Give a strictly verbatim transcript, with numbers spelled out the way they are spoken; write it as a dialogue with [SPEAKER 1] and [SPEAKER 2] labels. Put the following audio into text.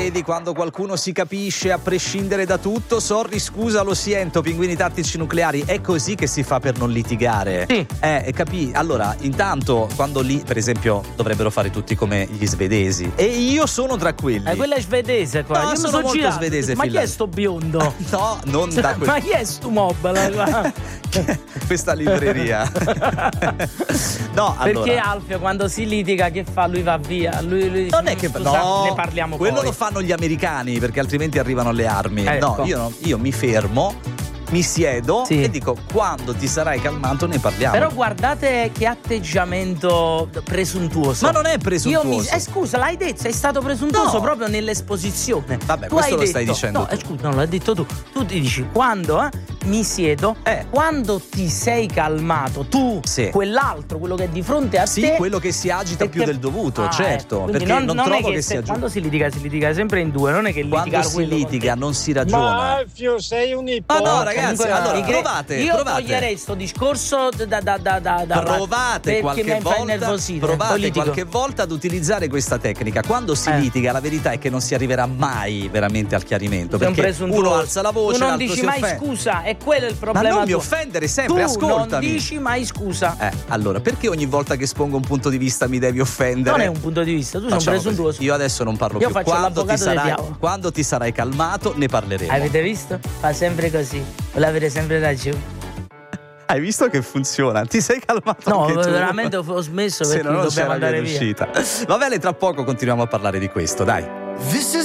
[SPEAKER 1] vedi quando qualcuno si capisce a prescindere da tutto. Sorry, scusa, lo sento, pinguini tattici nucleari. È così che si fa per non litigare.
[SPEAKER 2] Sì.
[SPEAKER 1] Eh, capì? Allora, intanto, quando lì, per esempio, dovrebbero fare tutti come gli svedesi. E io sono tra quelli.
[SPEAKER 2] Eh, quella è svedese qua.
[SPEAKER 1] No,
[SPEAKER 2] Io
[SPEAKER 1] sono
[SPEAKER 2] mi so
[SPEAKER 1] molto
[SPEAKER 2] girato.
[SPEAKER 1] svedese,
[SPEAKER 2] Ma chi è
[SPEAKER 1] Finlandia.
[SPEAKER 2] sto biondo?
[SPEAKER 1] No, non da quel...
[SPEAKER 2] Ma chi è sto mobile?
[SPEAKER 1] questa libreria. No, allora.
[SPEAKER 2] Perché Alfio quando si litiga che fa? Lui va via. Lui, lui
[SPEAKER 1] Non è che
[SPEAKER 2] scusa,
[SPEAKER 1] no,
[SPEAKER 2] ne parliamo
[SPEAKER 1] quello
[SPEAKER 2] poi.
[SPEAKER 1] lo fanno gli americani perché altrimenti arrivano alle armi.
[SPEAKER 2] Ecco.
[SPEAKER 1] No, io, no, io mi fermo, mi siedo
[SPEAKER 2] Sì.
[SPEAKER 1] e dico quando ti sarai calmato ne parliamo.
[SPEAKER 2] Però guardate che atteggiamento presuntuoso.
[SPEAKER 1] Ma non è presuntuoso.
[SPEAKER 2] Io mi, eh, scusa, l'hai detto, sei stato presuntuoso
[SPEAKER 1] No.
[SPEAKER 2] proprio nell'esposizione.
[SPEAKER 1] Vabbè,
[SPEAKER 2] Tu
[SPEAKER 1] questo
[SPEAKER 2] hai
[SPEAKER 1] lo stai
[SPEAKER 2] detto-
[SPEAKER 1] dicendo
[SPEAKER 2] no,
[SPEAKER 1] tu.
[SPEAKER 2] eh, scusa, non l'hai detto tu. Tu ti dici quando eh, mi siedo,
[SPEAKER 1] Eh.
[SPEAKER 2] quando ti sei calmato, tu,
[SPEAKER 1] Sì.
[SPEAKER 2] quell'altro, quello che è di fronte a
[SPEAKER 1] Sì,
[SPEAKER 2] te.
[SPEAKER 1] quello che si agita
[SPEAKER 2] perché-
[SPEAKER 1] più del dovuto,
[SPEAKER 2] Ah,
[SPEAKER 1] certo.
[SPEAKER 2] ecco. Quindi
[SPEAKER 1] Perché non,
[SPEAKER 2] non è
[SPEAKER 1] trovo
[SPEAKER 2] che
[SPEAKER 1] che
[SPEAKER 2] se-
[SPEAKER 1] sia giusto.
[SPEAKER 2] quando si litiga, si litiga sempre in due, non è che
[SPEAKER 1] Quando
[SPEAKER 2] litiga
[SPEAKER 1] si
[SPEAKER 2] quello con
[SPEAKER 1] litiga
[SPEAKER 2] te.
[SPEAKER 1] non si ragiona.
[SPEAKER 3] Ma Alfio, sei un
[SPEAKER 1] Ma
[SPEAKER 3] ipocrita.
[SPEAKER 1] no, ragazzi,
[SPEAKER 2] Comunque,
[SPEAKER 1] allora
[SPEAKER 2] mi cre-
[SPEAKER 1] provate,
[SPEAKER 2] io
[SPEAKER 1] provate.
[SPEAKER 2] toglierei sto discorso da da da da da
[SPEAKER 1] Provate
[SPEAKER 2] perché
[SPEAKER 1] qualche
[SPEAKER 2] mi fa
[SPEAKER 1] volta,
[SPEAKER 2] innervosire. Poi
[SPEAKER 1] provate
[SPEAKER 2] litigo.
[SPEAKER 1] qualche volta ad utilizzare questa tecnica. Quando si
[SPEAKER 2] Eh.
[SPEAKER 1] litiga, la verità è che non si arriverà mai veramente al chiarimento.
[SPEAKER 2] Sei un
[SPEAKER 1] Perché
[SPEAKER 2] presuntuoso.
[SPEAKER 1] uno alza la voce,
[SPEAKER 2] tu non
[SPEAKER 1] l'altro
[SPEAKER 2] dici
[SPEAKER 1] si
[SPEAKER 2] mai
[SPEAKER 1] offende.
[SPEAKER 2] scusa, è quello il
[SPEAKER 1] Ma
[SPEAKER 2] problema.
[SPEAKER 1] non mi
[SPEAKER 2] tuo.
[SPEAKER 1] offendere sempre,
[SPEAKER 2] tu
[SPEAKER 1] ascoltami.
[SPEAKER 2] non dici mai scusa.
[SPEAKER 1] Eh, allora, perché ogni volta che espongo un punto di vista mi devi offendere?
[SPEAKER 2] Non è un punto di vista, tu sei un
[SPEAKER 1] Facciamo
[SPEAKER 2] presuntuoso.
[SPEAKER 1] così. Io adesso non parlo
[SPEAKER 2] Io
[SPEAKER 1] più.
[SPEAKER 2] faccio
[SPEAKER 1] Quando ti,
[SPEAKER 2] l'avvocato del
[SPEAKER 1] sarai,
[SPEAKER 2] diavolo.
[SPEAKER 1] quando ti sarai calmato, ne parleremo.
[SPEAKER 2] Avete visto? Fa sempre così. Vuole avere sempre ragione.
[SPEAKER 1] Hai visto che funziona? Ti sei calmato
[SPEAKER 2] No,
[SPEAKER 1] anche tu?
[SPEAKER 2] veramente ho smesso
[SPEAKER 1] Se
[SPEAKER 2] perché
[SPEAKER 1] no non
[SPEAKER 2] dobbiamo
[SPEAKER 1] c'era via
[SPEAKER 2] andare via.
[SPEAKER 1] d'uscita. Va bene, tra poco continuiamo a parlare di questo, dai.
[SPEAKER 4] This is